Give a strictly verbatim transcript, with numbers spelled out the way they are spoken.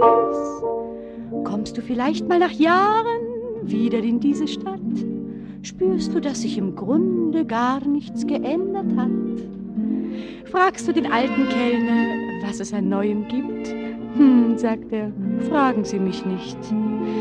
Paris. Kommst du vielleicht mal nach Jahren wieder in diese Stadt? Spürst du, dass sich im Grunde gar nichts geändert hat? Fragst du den alten Kellner, was es an Neuem gibt? Hm, sagt er, fragen Sie mich nicht.